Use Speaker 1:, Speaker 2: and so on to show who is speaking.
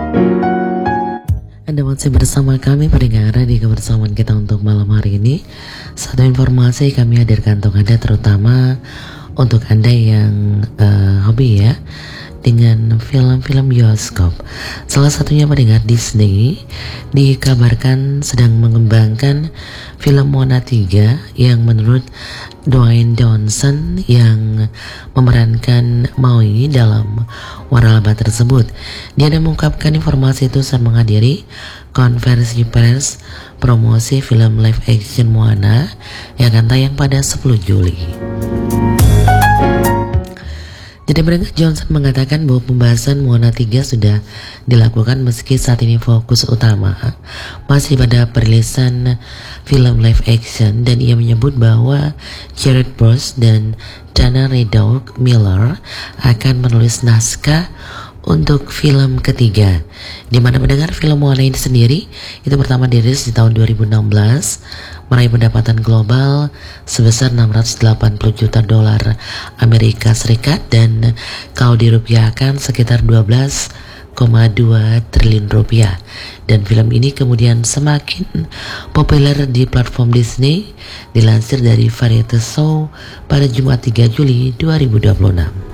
Speaker 1: Anda masih bersama kami pendengar di kebersamaan kita untuk malam hari ini. Satu informasi kami hadirkan untuk Anda, terutama untuk Anda yang hobi ya dengan film-film bioskop. Salah satunya pendengar Disney dikabarkan sedang mengembangkan film Moana 3 yang menurut Dwayne Johnson yang memerankan Maui dalam waralaba tersebut. Dia mengungkapkan informasi itu saat menghadiri konferensi pers promosi film live action Moana yang akan tayang pada 10 Juli. Jadi pendengar, Johnson mengatakan bahwa pembahasan Moana 3 sudah dilakukan meski saat ini fokus utama masih pada perilisan film live action, dan ia menyebut bahwa Jared Burns dan Dana Redouc Miller akan menulis naskah untuk film ketiga, di mana mendengar film Moana ini sendiri itu pertama dirilis di tahun 2016, meraih pendapatan global sebesar 680 juta dolar Amerika Serikat dan kalau dirupiahkan sekitar 12,2 triliun rupiah. Dan film ini kemudian semakin populer di platform Disney, dilansir dari Variety Show pada Jumat 3 Juli 2026.